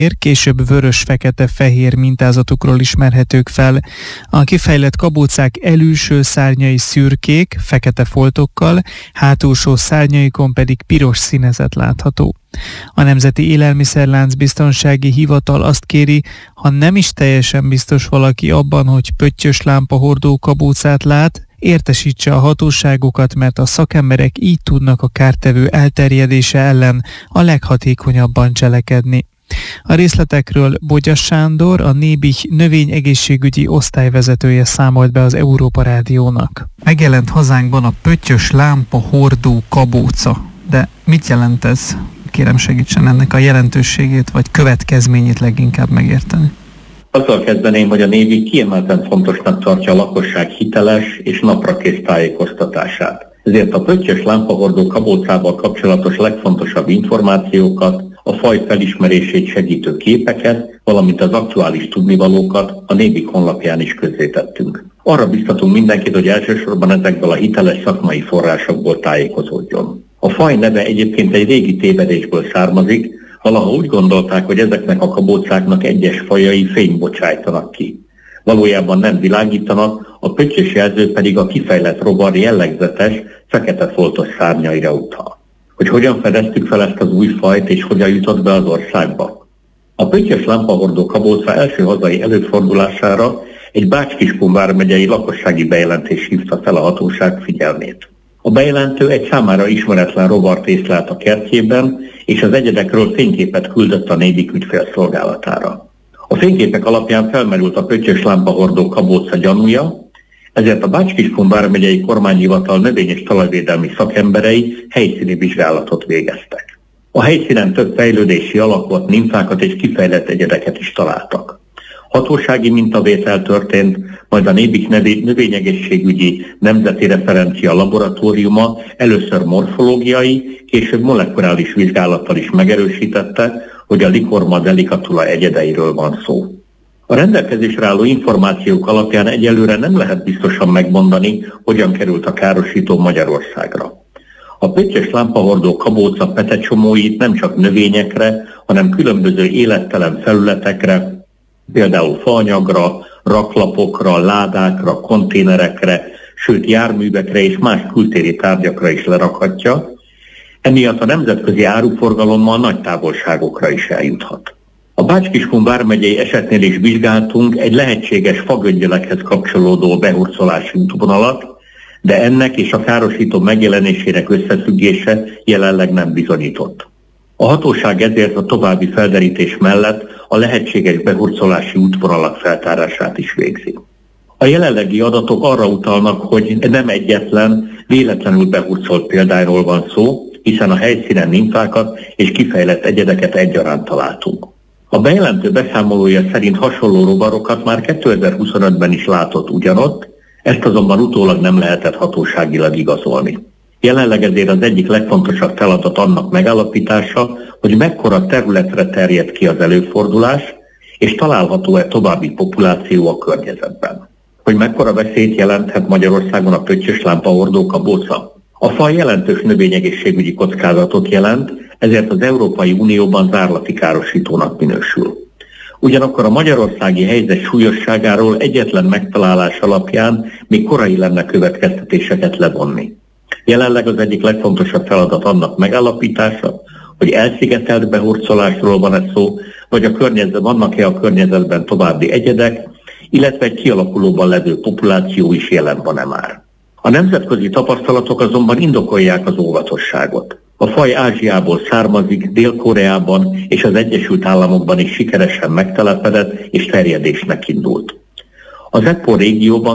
később vörös-fekete-fehér mintázatukról ismerhetők fel. A kifejlett kabócák elülső szárnyai szürkék, fekete foltokkal, hátulsó szárnyaikon pedig piros színezet látható. A Nemzeti Élelmiszerlánc Biztonsági Hivatal azt kéri, ha nem is teljesen biztos valaki abban, hogy pöttyös lámpahordó kabócát lát, értesítse a hatóságokat, mert a szakemberek így tudnak a kártevő elterjedése ellen a leghatékonyabban cselekedni. A részletekről Bogyas Sándor, a Nébih növényegészségügyi osztályvezetője számolt be az Európa Rádiónak. Megjelent hazánkban a pöttyös lámpahordó kabóca. De mit jelent ez? Kérem, segítsen ennek a jelentőségét vagy következményét leginkább megérteni. Azzal kezdeném, hogy a Nébih kiemelten fontosnak tartja a lakosság hiteles és naprakész tájékoztatását. Ezért a pöttyös lámpahordó kabócával kapcsolatos legfontosabb információkat, a faj felismerését segítő képeket, valamint az aktuális tudnivalókat a Nébih honlapján is közzétettünk. Arra biztatunk mindenkit, hogy elsősorban ezekből a hiteles szakmai forrásokból tájékozódjon. A faj neve egyébként egy régi tévedésből származik, valaha úgy gondolták, hogy ezeknek a kabócáknak egyes fajai fényt bocsájtanak ki. Valójában nem világítanak, a pöttyös jelző pedig a kifejlett rovar jellegzetes, fekete foltos szárnyaira utal. Hogy hogyan fedeztük fel ezt az új fajt és hogyan jutott be az országba? A pöttyös lámpahordó kabóca első hazai előfordulására egy Bács-Kiskun vármegyei lakossági bejelentés hívta fel a hatóság figyelmét. A bejelentő egy számára ismeretlen rovart észlelt a kertjében, és az egyedekről fényképet küldött a Nébih ügyfélszolgálatára. A fényképek alapján felmerült a pöttyös lámpahordó kabóca gyanúja, ezért a Bács-Kiskun vármegyei kormányhivatal növény- és talajvédelmi szakemberei helyszíni vizsgálatot végeztek. A helyszínen több fejlődési alakot, nimfákat és kifejlett egyedeket is találtak. Hatósági mintavétel történt, majd a Nébih növényegészségügyi nemzeti referencia laboratóriuma először morfológiai, később molekuláris vizsgálattal is megerősítette, hogy a Lycorma delicatula egyedeiről van szó. A rendelkezésre álló információk alapján egyelőre nem lehet biztosan megmondani, hogyan került a károsító Magyarországra. A pöttyös lámpahordó kabóca petecsomóit nem csak növényekre, hanem különböző élettelen felületekre, például faanyagra, raklapokra, ládákra, konténerekre, sőt járművekre és más kültéri tárgyakra is lerakhatja, emiatt a nemzetközi áruforgalommal nagy távolságokra is eljuthat. A Bács-Kiskun vármegyei esetnél is vizsgáltunk egy lehetséges fagöngyölekhez kapcsolódó behurcolási útvonalat, de ennek és a károsító megjelenésének összefüggése jelenleg nem bizonyított. A hatóság ezért a további felderítés mellett a lehetséges behurcolási útvonalak feltárását is végzi. A jelenlegi adatok arra utalnak, hogy nem egyetlen, véletlenül behurcolt példányról van szó, hiszen a helyszínen nimfákat és kifejlett egyedeket egyaránt találtunk. A bejelentő beszámolója szerint hasonló rovarokat már 2025-ben is látott ugyanott, ezt azonban utólag nem lehetett hatóságilag igazolni. Jelenleg ezért az egyik legfontosabb feladat annak megállapítása, hogy mekkora területre terjed ki az előfordulás, és található-e további populáció a környezetben. Hogy mekkora veszélyt jelenthet Magyarországon a pöttyös lámpahordó kabóca? A faj jelentős növényegészségügyi kockázatot jelent, ezért az Európai Unióban zárlati károsítónak minősül. Ugyanakkor a magyarországi helyzet súlyosságáról egyetlen megtalálás alapján még korai lenne következtetéseket levonni. Jelenleg az egyik legfontosabb feladat annak megállapítása, hogy elszigetelt behurcolásról van-e szó, vagy vannak-e a környezetben további egyedek, illetve egy kialakulóban levő populáció is jelen van-e már. A nemzetközi tapasztalatok azonban indokolják az óvatosságot. A faj Ázsiából származik, Dél-Koreában és az Egyesült Államokban is sikeresen megtelepedett és terjedésnek indult. Az EPO régióban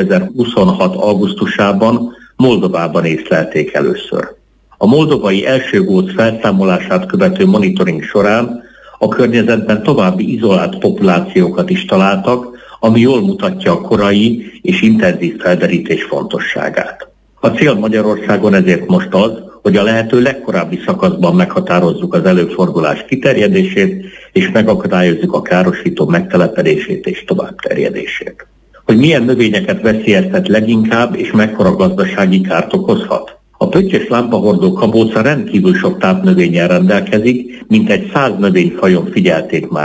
2026. augusztusában Moldovában észlelték először. A moldovai első góc felszámolását követő monitoring során a környezetben további izolált populációkat is találtak, ami jól mutatja a korai és intenzív felderítés fontosságát. A cél Magyarországon ezért most az, hogy a lehető legkorábbi szakaszban meghatározzuk az előfordulás kiterjedését, és megakadályozzuk a károsító megtelepedését és továbbterjedését. Hogy milyen növényeket veszélyeztet leginkább, és mekkora gazdasági kárt okozhat? A A pöttyös lámpahordó kabóca rendkívül sok tápnövényen rendelkezik, mintegy 100 növényfajon figyelték már